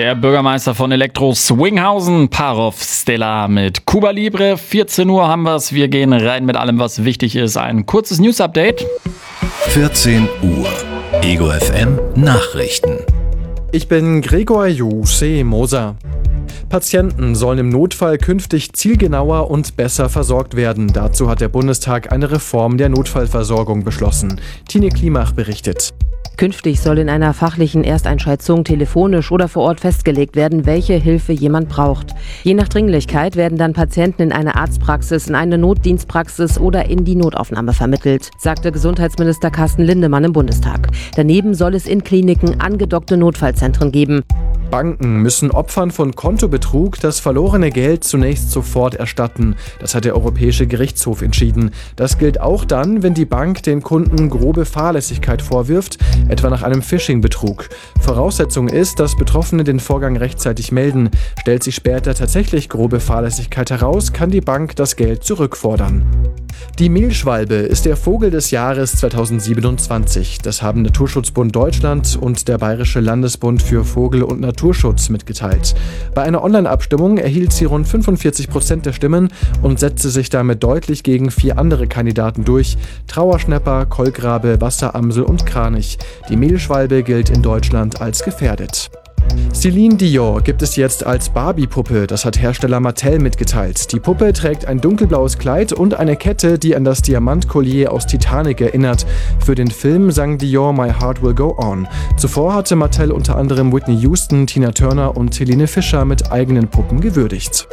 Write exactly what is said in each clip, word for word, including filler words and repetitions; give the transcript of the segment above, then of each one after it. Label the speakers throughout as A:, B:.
A: Der Bürgermeister von Elektro Swinghausen, Parov Stella mit Cuba Libre. vierzehn Uhr haben wir's. Wir gehen rein mit allem, was wichtig ist. Ein kurzes News-Update.
B: vierzehn Uhr. Ego F M Nachrichten.
C: Ich bin Gregor Juse Moser. Patienten sollen im Notfall künftig zielgenauer und besser versorgt werden. Dazu hat der Bundestag eine Reform der Notfallversorgung beschlossen. Tine Klimach berichtet.
D: Künftig soll in einer fachlichen Ersteinschätzung telefonisch oder vor Ort festgelegt werden, welche Hilfe jemand braucht. Je nach Dringlichkeit werden dann Patienten in eine Arztpraxis, in eine Notdienstpraxis oder in die Notaufnahme vermittelt, sagte Gesundheitsminister Carsten Lindemann im Bundestag. Daneben soll es in Kliniken angedockte Notfallzentren geben.
C: Banken müssen Opfern von Kontobetrug das verlorene Geld zunächst sofort erstatten. Das hat der Europäische Gerichtshof entschieden. Das gilt auch dann, wenn die Bank den Kunden grobe Fahrlässigkeit vorwirft, etwa nach einem Phishing-Betrug. Voraussetzung ist, dass Betroffene den Vorgang rechtzeitig melden. Stellt sich später tatsächlich grobe Fahrlässigkeit heraus, kann die Bank das Geld zurückfordern. Die Mehlschwalbe ist der Vogel des Jahres zweitausendsiebenundzwanzig. Das haben Naturschutzbund Deutschland und der Bayerische Landesbund für Vogel- und Naturschutz mitgeteilt. Bei einer Online-Abstimmung erhielt sie rund fünfundvierzig Prozent der Stimmen und setzte sich damit deutlich gegen vier andere Kandidaten durch: Trauerschnäpper, Kolkrabe, Wasseramsel und Kranich. Die Mehlschwalbe gilt in Deutschland als gefährdet. Celine Dion gibt es jetzt als Barbie-Puppe, das hat Hersteller Mattel mitgeteilt. Die Puppe trägt ein dunkelblaues Kleid und eine Kette, die an das Diamantkollier aus Titanic erinnert. Für den Film sang Dion My Heart Will Go On. Zuvor hatte Mattel unter anderem Whitney Houston, Tina Turner und Helene Fischer mit eigenen Puppen gewürdigt.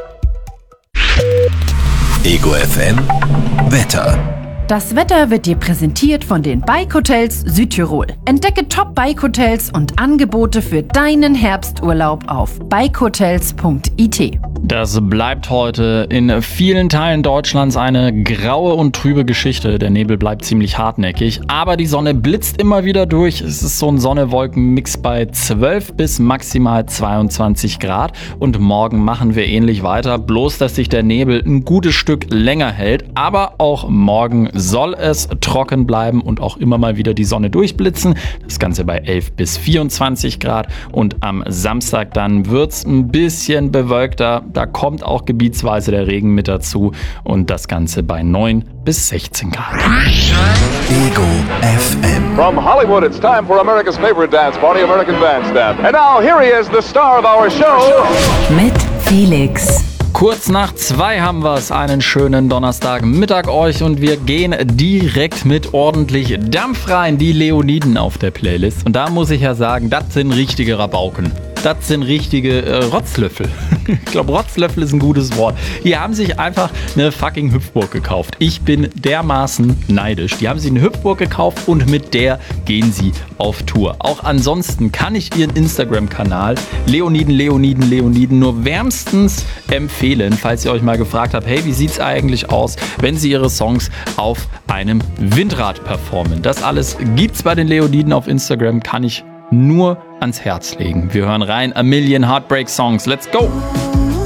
B: Ego F M Wetter.
E: Das Wetter wird dir präsentiert von den Bike Hotels Südtirol. Entdecke Top-Bike Hotels und Angebote für deinen Herbsturlaub auf bike hotels punkt i t.
A: Das bleibt heute in vielen Teilen Deutschlands eine graue und trübe Geschichte. Der Nebel bleibt ziemlich hartnäckig, aber die Sonne blitzt immer wieder durch. Es ist so ein Sonne-Wolken-Mix bei zwölf bis maximal zweiundzwanzig Grad. Und morgen machen wir ähnlich weiter, bloß dass sich der Nebel ein gutes Stück länger hält. Aber auch morgen soll es trocken bleiben und auch immer mal wieder die Sonne durchblitzen. Das Ganze bei elf bis vierundzwanzig Grad. Und am Samstag dann wird's ein bisschen bewölkter. Da kommt auch gebietsweise der Regen mit dazu und das Ganze bei neun bis sechzehn Grad.
B: Ego F M.
F: From Hollywood, it's time for America's favorite dance party, American Bandstand. And now, here he is, the star of our show.
E: Mit Felix.
A: Kurz nach zwei haben wir es, einen schönen Donnerstagmittag euch und wir gehen direkt mit ordentlich Dampf rein, die Leoniden auf der Playlist. Und da muss ich ja sagen, das sind richtige Rabauken. Das sind richtige äh, Rotzlöffel. Ich glaube, Rotzlöffel ist ein gutes Wort. Die haben sich einfach eine fucking Hüpfburg gekauft. Ich bin dermaßen neidisch. Die haben sich eine Hüpfburg gekauft und mit der gehen sie auf Tour. Auch ansonsten kann ich ihren Instagram-Kanal Leoniden, Leoniden, Leoniden nur wärmstens empfehlen, falls ihr euch mal gefragt habt, hey, wie sieht's eigentlich aus, wenn sie ihre Songs auf einem Windrad performen. Das alles gibt's bei den Leoniden auf Instagram, kann ich nur ans Herz legen. Wir hören rein, A Million Heartbreak Songs. Let's go!